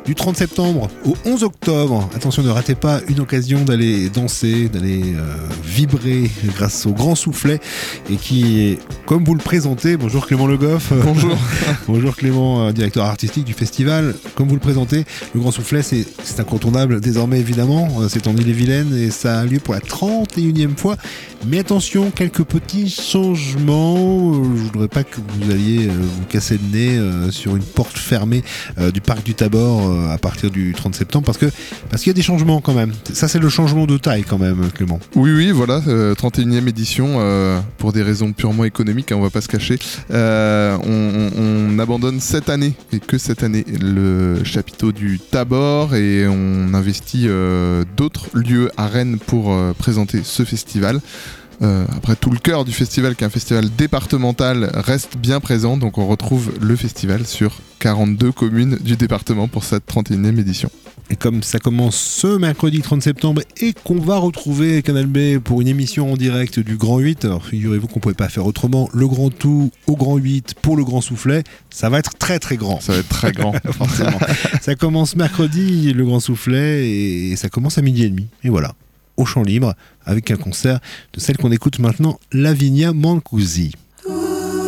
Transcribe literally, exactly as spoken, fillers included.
Du trente septembre au onze octobre, attention, ne ratez pas une occasion d'aller danser, d'aller euh, vibrer grâce au Grand Soufflet et qui est, comme vous le présentez, bonjour Clément Le Goff. Bonjour. Bonjour Clément, directeur artistique du festival. Comme vous le présentez, le Grand Soufflet, c'est, c'est incontournable désormais évidemment, c'est en Ille-et-Vilaine et ça a lieu pour la trente et unième fois. Mais attention, quelques petits changements. Je ne voudrais pas que vous alliez vous casser le nez euh, sur une porte fermée euh, du parc du Tabor euh, à partir du trente septembre parce que parce qu'il y a des changements quand même. Ça, c'est le changement de taille quand même, Clément. Oui, oui, voilà, euh, trente et unième édition, euh, pour des raisons purement économiques, hein, on va pas se cacher. Euh, on, on, on abandonne cette année, et que cette année, le chapiteau du Tabor et on investit euh, d'autres lieux à Rennes pour euh, présenter ce festival. Euh, après, tout le cœur du festival, qui est un festival départemental, reste bien présent, donc on retrouve le festival sur quarante-deux communes du département pour cette trente et unième édition. Et comme ça commence ce mercredi trente septembre et qu'on va retrouver Canal B pour une émission en direct du Grand huit, alors figurez-vous qu'on ne pouvait pas faire autrement, le Grand Tout au Grand huit pour le Grand Soufflet, ça va être très très grand. Ça va être très grand. Forcément. Ça commence mercredi, le Grand Soufflet, et ça commence à midi et demi. Et voilà, au champ libre, avec un concert de celle qu'on écoute maintenant, Lavinia Mancusi.